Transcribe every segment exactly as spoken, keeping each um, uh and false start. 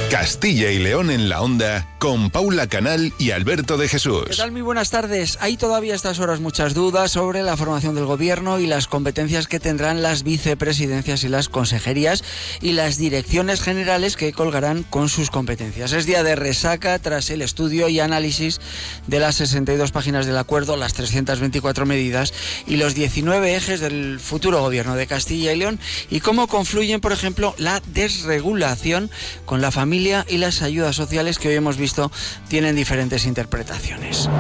Castilla y León en la Onda, con Paula Canal y Alberto de Jesús. ¿Qué tal? Muy buenas tardes. Hay todavía a estas horas muchas dudas sobre la formación del gobierno y las competencias que tendrán las vicepresidencias y las consejerías y las direcciones generales que colgarán con sus competencias. Es día de resaca tras el estudio y análisis de las sesenta y dos páginas del acuerdo, las trescientas veinticuatro medidas y los diecinueve ejes del futuro gobierno de Castilla y León y cómo confluyen, por ejemplo, la desregulación con la familia y las ayudas sociales que hoy hemos visto tienen diferentes interpretaciones.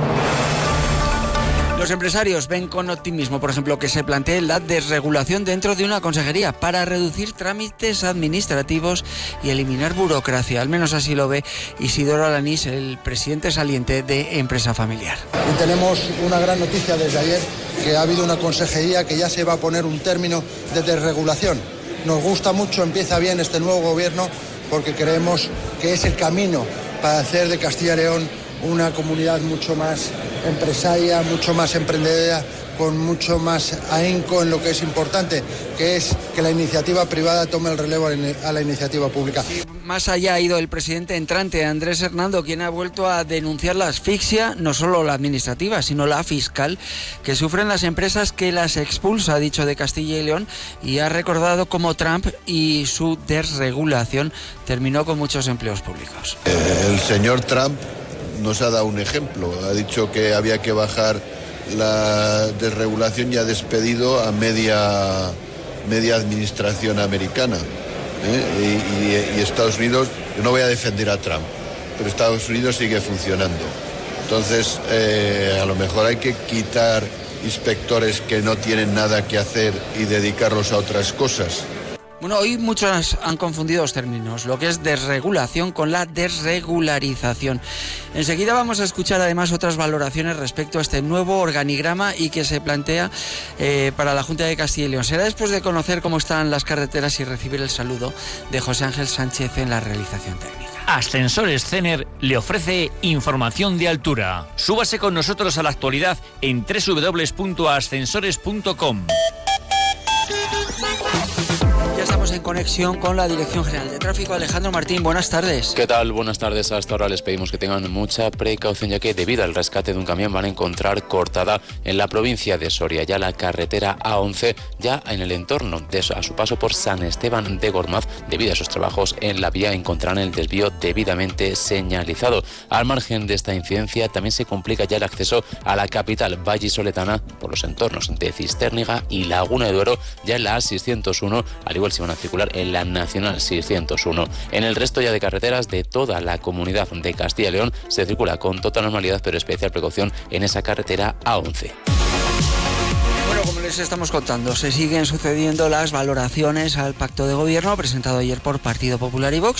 Los empresarios ven con optimismo, por ejemplo, que se plantee la desregulación dentro de una consejería para reducir trámites administrativos y eliminar burocracia. Al menos así lo ve Isidoro Alanís, el presidente saliente de Empresa Familiar. Y tenemos una gran noticia desde ayer, que ha habido una consejería que ya se va a poner un término de desregulación. Nos gusta mucho, empieza bien este nuevo gobierno, porque creemos que es el camino para hacer de Castilla y León una comunidad mucho más empresaria, mucho más emprendedora, con mucho más ahínco en lo que es importante, que es que la iniciativa privada tome el relevo a la iniciativa pública. Sí, más allá ha ido el presidente entrante, Andrés Hernando, quien ha vuelto a denunciar la asfixia, no solo la administrativa, sino la fiscal, que sufren las empresas que las expulsa, ha dicho, de Castilla y León, y ha recordado cómo Trump y su desregulación terminó con muchos empleos públicos. El señor Trump nos ha dado un ejemplo, ha dicho que había que bajar la desregulación y ha despedido a media, media administración americana. ¿eh? Y, y, y Estados Unidos, yo no voy a defender a Trump, pero Estados Unidos sigue funcionando. Entonces, eh, a lo mejor hay que quitar inspectores que no tienen nada que hacer y dedicarlos a otras cosas. Bueno, hoy muchos han confundido los términos, lo que es desregulación con la desregularización. Enseguida vamos a escuchar además otras valoraciones respecto a este nuevo organigrama y que se plantea eh, para la Junta de Castilla y León. Será después de conocer cómo están las carreteras y recibir el saludo de José Ángel Sánchez en la realización técnica. Ascensores Cener le ofrece información de altura. Súbase con nosotros a la actualidad en doble u doble u doble u punto ascensores punto com. Ya estamos en conexión con la Dirección General de Tráfico. Alejandro Martín, buenas tardes. ¿Qué tal? Buenas tardes. Hasta ahora les pedimos que tengan mucha precaución, ya que debido al rescate de un camión van a encontrar cortada en la provincia de Soria ya la carretera A once, ya en el entorno de a su paso por San Esteban de Gormaz. Debido a esos trabajos en la vía encontrarán el desvío debidamente señalizado. Al margen de esta incidencia también se complica ya el acceso a la capital vallisoletana por los entornos de Cistérniga y Laguna de Duero, ya en la A seiscientos uno, al igual si van a circular en la Nacional seiscientos uno. En el resto ya de carreteras de toda la comunidad de Castilla y León se circula con total normalidad, pero especial precaución en esa carretera A once. Bueno, como les estamos contando, se siguen sucediendo las valoraciones al pacto de gobierno presentado ayer por Partido Popular y Vox.